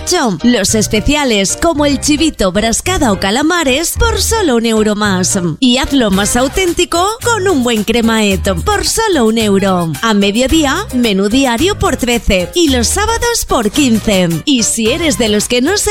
18. Los especiales como el chivito, brascada o calamares por solo €1 más. Y hazlo más auténtico con un buen cremaet por solo €1. A mediodía, menú diario por 13 y los sábados por 15. Y si eres de los que no se